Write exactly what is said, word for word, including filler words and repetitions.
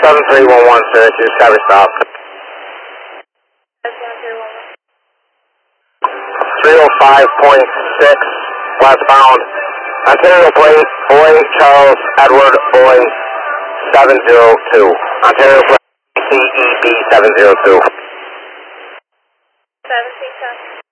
seven three one one, sir. It's Discovery stop. three oh five point six, westbound. Ontario plate, Boy Charles Edward Boy seven zero two. Ontario plate, C E B seven zero two. seven six seven.